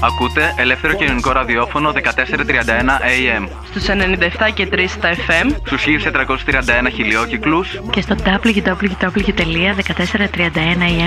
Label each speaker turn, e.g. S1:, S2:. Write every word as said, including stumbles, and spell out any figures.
S1: Ακούτε ελεύθερο κοινωνικό ραδιόφωνο δεκατέσσερα τριάντα ένα έι εμ.
S2: Στους ενενήντα επτά και τρία στα εφ εμ.
S1: Στους χίλια τετρακόσιους τριάντα ένα χιλιόκυκλους.
S2: Και στο double-u double-u double-u τελεία δεκατέσσερα τριάντα ένα έι εμ